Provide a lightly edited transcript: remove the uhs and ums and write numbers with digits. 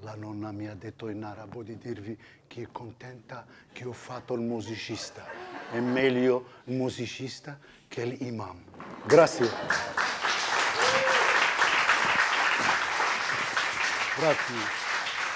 La nonna mi ha detto in arabo di dirvi che è contenta che ho fatto il musicista. È meglio il musicista che l'imam. Grazie. Grazie.